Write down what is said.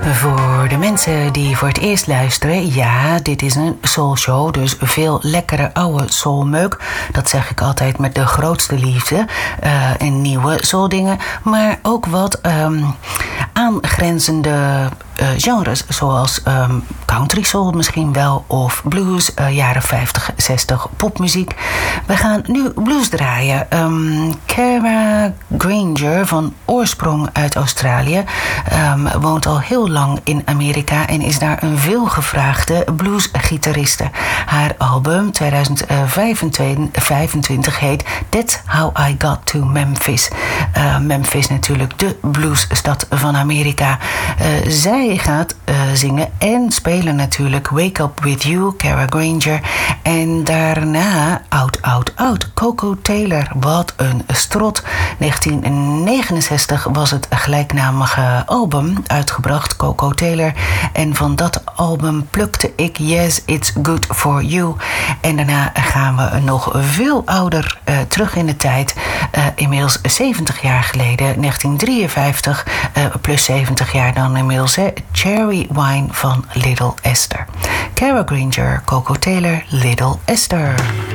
Voor de mensen die voor het eerst luisteren, ja, dit is een soulshow, dus veel lekkere oude soulmeuk. Dat zeg ik altijd met de grootste liefde. En nieuwe souldingen, maar ook wat aangrenzende genres, zoals country soul misschien wel, of blues, jaren 50, 60, popmuziek. We gaan nu blues draaien. Kara Granger, van oorsprong uit Australië, woont al heel lang in Amerika en is daar een veelgevraagde bluesgitariste. Haar album 2025 heet That's How I Got to Memphis. Memphis natuurlijk de bluesstad van Amerika. Zij gaat zingen en spelen natuurlijk Wake Up With You, Kara Granger. En daarna oud, Coco Taylor. Wat een strot. 1969 was het gelijknamige album uitgebracht, Coco Taylor. En van dat album plukte ik Yes, It's Good For You. En daarna gaan we nog veel ouder terug in de tijd. Inmiddels 70 jaar geleden, 1953, plus 70 jaar dan inmiddels. Cherry Wine van Little Esther. Kara Granger, Coco Taylor, Little Esther.